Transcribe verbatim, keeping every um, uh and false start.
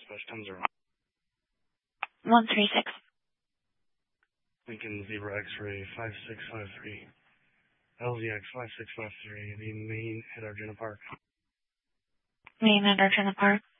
dispatch ten zero. one three six. Lincoln Zebra X-ray five six five three. L Z X five six five three, the main at Argenta Park. Main at Argenta Park.